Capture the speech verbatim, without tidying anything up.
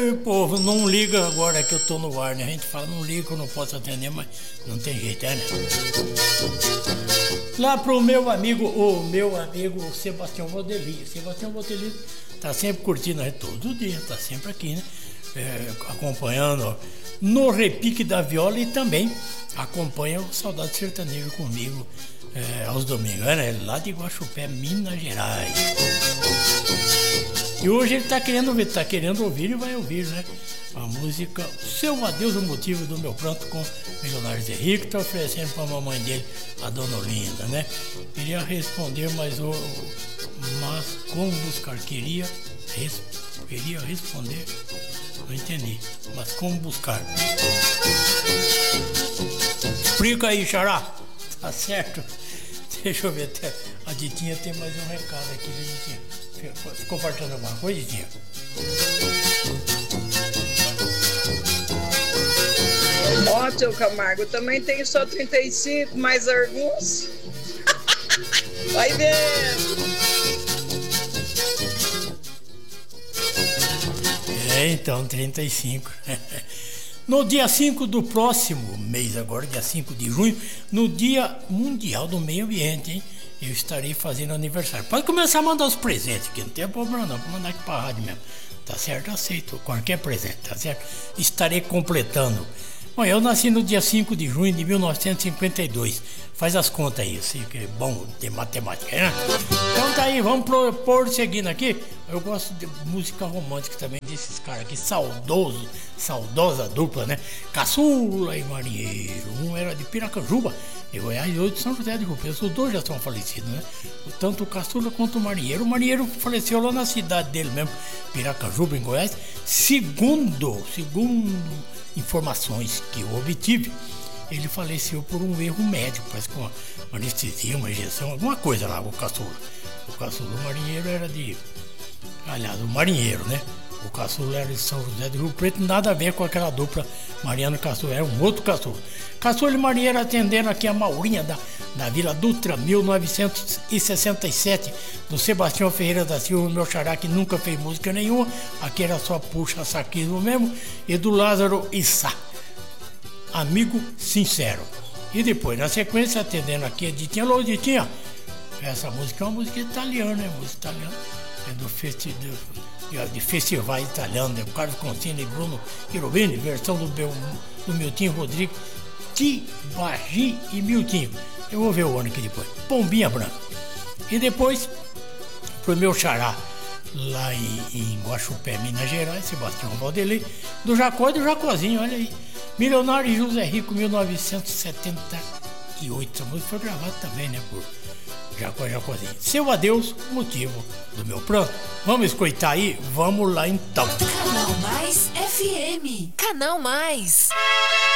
Ei, povo, não liga agora que eu tô no ar, né? A gente fala, não liga, eu não posso atender, mas não tem jeito, é, né? Lá pro meu amigo, o meu amigo Sebastião Valdeli. Sebastião Valdeli tá sempre curtindo a gente todo dia, tá sempre aqui, né? É, acompanhando no repique da viola e também acompanha o Saudade Sertanejo comigo é, aos domingos, né? Lá de Guaxupé, Minas Gerais. E hoje ele tá querendo ouvir, tá querendo ouvir e vai ouvir, né? A música Seu Adeus, o Motivo do Meu Pranto, com Milionários Henrique, tá oferecendo pra mamãe dele, a Dona Olinda, né? Queria responder, mas o. Mas como buscar? Queria, res, queria responder, não entendi. Mas como buscar? Explica aí, Xará. Tá certo? Deixa eu ver, até a Ditinha tem mais um recado aqui, né, Ditinha? Ficou faltando alguma coisa, Ditinha? Ó, tio Camargo, também tem só trinta e cinco, mais alguns. Vai ver. É, então, trinta e cinco. No dia cinco do próximo mês, agora, dia cinco de junho, no Dia Mundial do Meio Ambiente, hein? Eu estarei fazendo aniversário. Pode começar a mandar os presentes aqui, não tem problema não, pode mandar aqui pra rádio mesmo. Tá certo? Aceito qualquer presente, tá certo? Estarei completando. Bom, eu nasci no dia cinco de junho de mil novecentos e cinquenta e dois. Faz as contas aí, assim, que é bom de matemática, né? Então tá aí, vamos propor seguindo aqui. Eu gosto de música romântica também, desses caras aqui, saudoso, saudosa dupla, né? Caçula e Marinheiro. Um era de Piracanjuba, de Goiás, e outro de São José de Rio Preto. Os dois já são falecidos, né? Tanto o Caçula quanto o Marinheiro. O Marinheiro faleceu lá na cidade dele mesmo, Piracanjuba, em Goiás. Segundo, segundo informações que eu obtive, ele faleceu por um erro médico, parece que uma anestesia, uma injeção, alguma coisa lá, o Caçula. O Caçula, o Marinheiro era de... Aliás, o Marinheiro, né? O Caçula era de São José do Rio Preto, nada a ver com aquela dupla Mariano e Caçula, era um outro Caçula. Caçula e Marinheiro atendendo aqui a Maurinha da, da Vila Dutra, mil novecentos e sessenta e sete, do Sebastião Ferreira da Silva, meu xará que nunca fez música nenhuma, aqui era só puxa-saquismo mesmo, e do Lázaro Issá, amigo sincero. E depois, na sequência, atendendo aqui a Ditinha, alô Ditinha, essa música é uma música italiana, é música italiana. É do festi de, de festival italiano, né? Carlos Concini e Bruno Cherubini, versão do, meu, do Miltinho Rodrigues, Tibagi e Miltinho. Eu vou ver o ano aqui depois. Pombinha Branca. E depois, pro meu xará, lá em, em Guaxupé, Minas Gerais, Sebastião Valdeli, do Jacó e do Jacozinho, olha aí. Milionário e José Rico, mil novecentos e setenta e oito. Essa música foi gravada também, né, por Jacó e Jacozinho. Seu adeus, motivo do meu pranto. Vamos escutar aí? Vamos lá então. Canal Mais F M. Canal Mais.